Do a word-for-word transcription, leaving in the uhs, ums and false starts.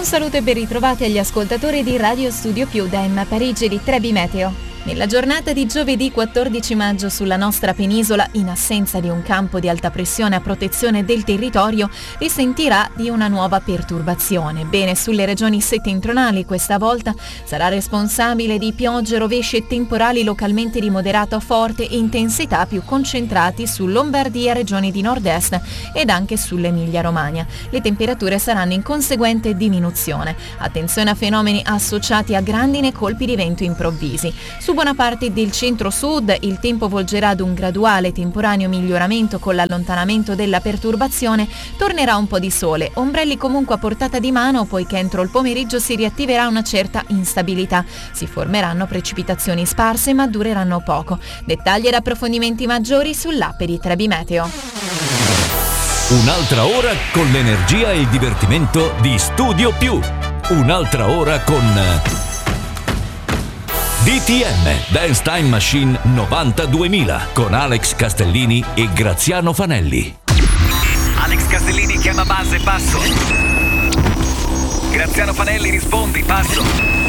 Un saluto e ben ritrovati agli ascoltatori di Radio Studio Più da Emma Parigi di Trebi Meteo. Nella giornata di giovedì quattordici maggio sulla nostra penisola, in assenza di un campo di alta pressione a protezione del territorio, risentirà di una nuova perturbazione. Bene, sulle regioni settentrionali questa volta sarà responsabile di piogge, rovesci e temporali localmente di moderata a forte intensità, più concentrati su Lombardia, regioni di nord-est ed anche sull'Emilia-Romagna. Le temperature saranno in conseguente diminuzione. Attenzione a fenomeni associati a grandine e colpi di vento improvvisi. Su buona parte del centro-sud il tempo volgerà ad un graduale temporaneo miglioramento con l'allontanamento della perturbazione, tornerà un po' di sole, ombrelli comunque a portata di mano poiché entro il pomeriggio si riattiverà una certa instabilità. Si formeranno precipitazioni sparse ma dureranno poco. Dettagli ed approfondimenti maggiori sull'app di Trebi Meteo. Un'altra ora con l'energia e il divertimento di Studio Più. Un'altra ora con D T M Dance Time Machine novanta duemila con Alex Castellini e Graziano Fanelli. Alex Castellini chiama base, passo. Graziano Fanelli rispondi, passo.